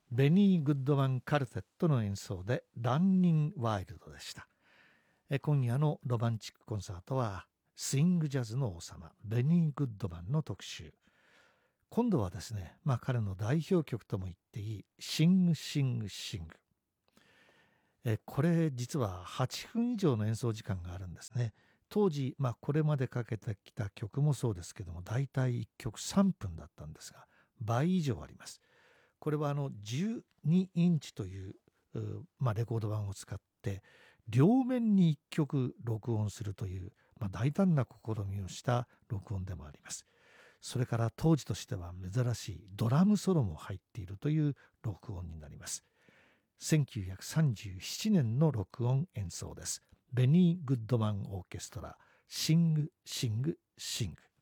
ベニー・グッドマン・カルテットの演奏でランニング・ワイルドでした。今夜のロマンチックコンサートはスイングジャズの王様ベニー・グッドマンの特集。今度はですね、彼の代表曲とも言っていいシングシングシング。これ実は8分以上の演奏時間があるんですね。当時、これまでかけてきた曲もそうですけども、だいたい1曲3分だったんですが、倍以上あります。これは12インチという、レコード盤を使って両面に1曲録音するという、大胆な試みをした録音でもあります。それから当時としては珍しいドラムソロも入っているという録音になります。1937年の録音演奏です。ベニー・グッドマン・オーケストラ、シング・シング・シング。